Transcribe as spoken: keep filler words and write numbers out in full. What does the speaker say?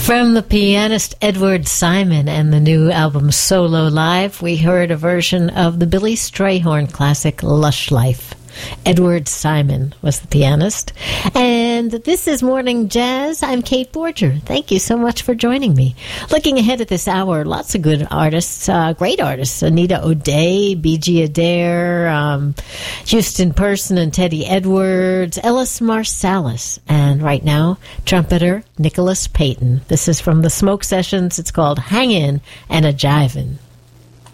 From the pianist Edward Simon and the new album Solo Live, we heard a version of the Billy Strayhorn classic Lush Life. Edward Simon was the pianist. And this is Morning Jazz. I'm Kate Borger. Thank you so much for joining me. Looking ahead at this hour, lots of good artists, uh, great artists. Anita O'Day, B G Adair, um, Houston Person and Teddy Edwards, Ellis Marsalis, and right now, trumpeter Nicholas Payton. This is from the Smoke Sessions. It's called Hang In and a Jivin'.